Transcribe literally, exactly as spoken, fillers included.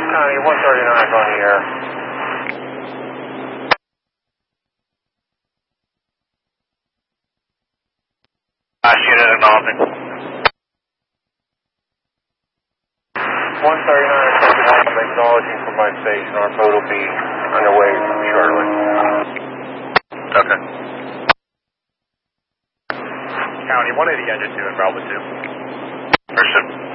County, one thirty-nine is on the air. Last unit acknowledging. one thirty-nine is acknowledging from my station. Our boat will be underway shortly. Okay. County, one eighty engine two in Bravo two. Understood.